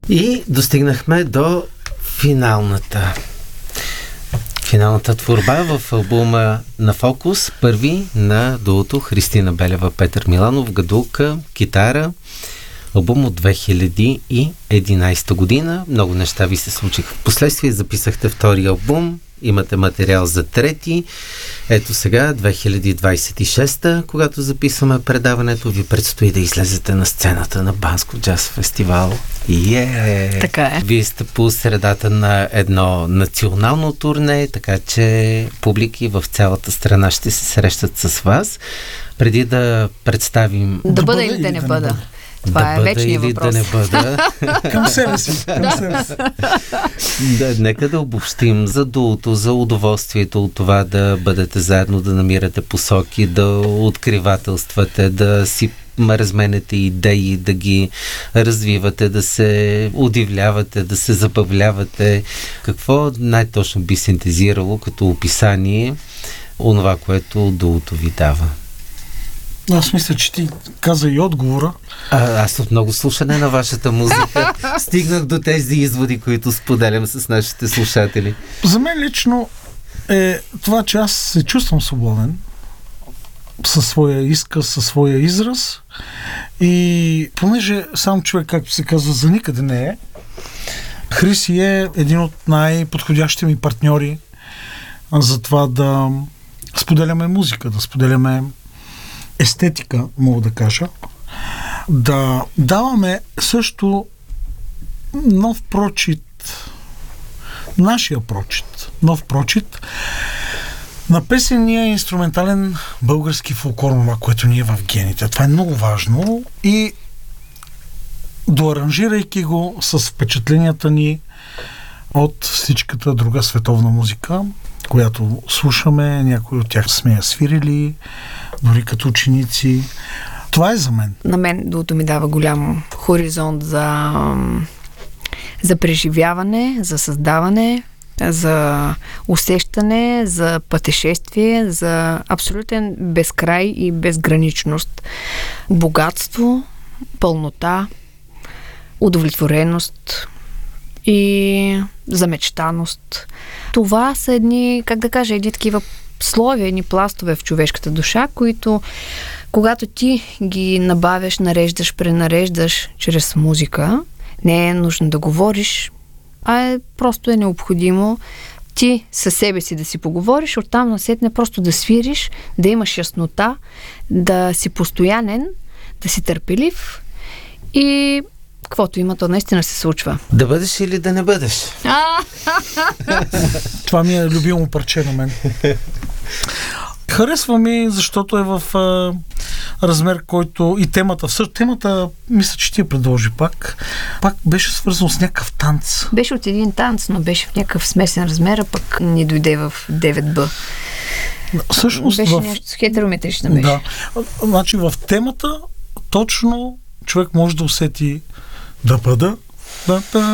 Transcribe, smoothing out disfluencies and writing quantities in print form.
И достигнахме до финалната творба в албума на Фокус, първи на дуото Христина Белева, Петър Миланов, гадулка, китара. Албум от 2011 година. Много неща ви се случиха. Впоследствие записахте втори албум, имате материал за трети. Ето сега, 2026, когато записваме предаването, ви предстои да излезете на сцената на Банско джаз фестивал. Така е. Вие сте по средата на едно национално турне, така че публики в цялата страна ще се срещат с вас. Преди да представим... Да бъда или да не бъда? Това е вечният въпрос. Да не бъда. Към себе си. Нека да обобщим за дуото, за удоволствието от това да бъдете заедно, да намирате посоки, да откривателствате, да си разменете идеи, да ги развивате, да се удивлявате, да се забавлявате. Какво най-точно би синтезирало като описание онова, което дуото ви дава? Аз мисля, че ти каза и отговора. Аз от много слушане на вашата музика стигнах до тези изводи, които споделям с нашите слушатели. За мен лично е това, че аз се чувствам свободен със своя изказ, със своя израз и понеже сам човек, както се казва, за никъде не е, Хриси е един от най-подходящите ми партньори за това да споделяме музика, да споделяме естетика, мога да кажа, да даваме също нов прочит, нашия прочит, нов прочит на песения инструментален български фолклор, това, което ни е в гените. Това е много важно и доаранжирайки го с впечатленията ни от всичката друга световна музика, която слушаме, някои от тях сме я свирили, дори като ученици. Това е за мен. На мен дуото ми дава голям хоризонт за преживяване, за създаване, за усещане, за пътешествие, за абсолютен безкрай и безграничност. Богатство, пълнота, удовлетвореност и замечтаност. Това са едни, как да кажа, едни такива слоеве, едни пластове в човешката душа, които когато ти ги набавяш, нареждаш, пренареждаш чрез музика, не е нужно да говориш, просто е необходимо ти със себе си да си поговориш, оттам насетне просто да свириш, да имаш яснота, да си постоянен, да си търпелив и каквото има, то наистина се случва. Да бъдеш или да не бъдеш? Това ми е любимо парче на мен. Харесва ми, защото е в размер, който и темата, мисля, че ти я предложи пак беше свързано с някакъв танц. Беше от един танц, но беше в някакъв смесен размер, а пък ни дойде в 9Б. Всъщност беше нещо с хетерометрична беше. Да. Значи в темата точно човек може да усети да бъда